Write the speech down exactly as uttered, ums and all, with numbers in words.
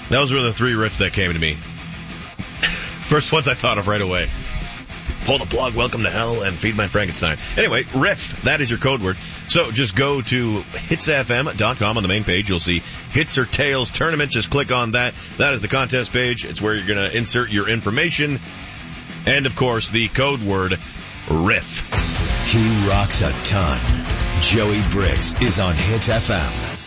Those were the three riffs that came to me. First ones I thought of right away. Pull the plug, Welcome to Hell, and Feed My Frankenstein. Anyway, riff, that is your code word. So just go to hits f m dot com on the main page. You'll see Hits or Tails Tournament. Just click on that. That is the contest page. It's where you're going to insert your information. And, of course, the code word, riff. He rocks a ton. Joey Bricks is on Hits F M.